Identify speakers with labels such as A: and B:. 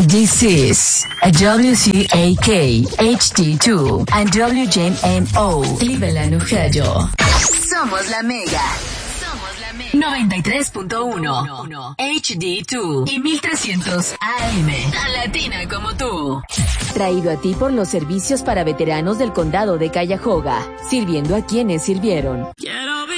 A: This is a WCAK HD2 and WJMO Cleveland, Ohio. Somos la Mega. 93.1 HD2 y 1300 AM. Tan latina como tú.
B: Traído a ti por los servicios para veteranos del condado de Cuyahoga, sirviendo a quienes sirvieron.
A: Yeah.